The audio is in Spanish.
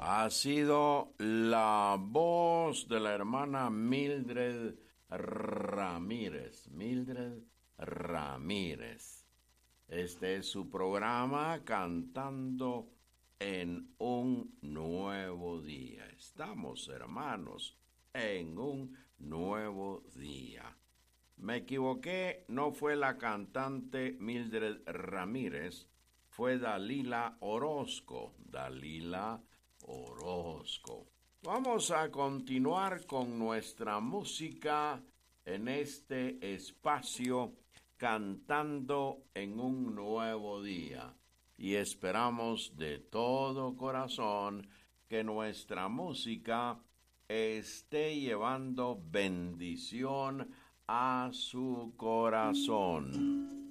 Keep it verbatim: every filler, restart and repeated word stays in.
Ha sido la voz de la hermana Mildred Ramírez. Mildred Ramírez. Este es su programa Cantando en un Nuevo Día. Estamos, hermanos, en un nuevo día. Me equivoqué, no fue la cantante Mildred Ramírez, fue Dalila Orozco. Dalila Orozco. Vamos a continuar con nuestra música en este espacio Cantando en un Nuevo Día. Y esperamos de todo corazón que nuestra música esté llevando bendición a su corazón.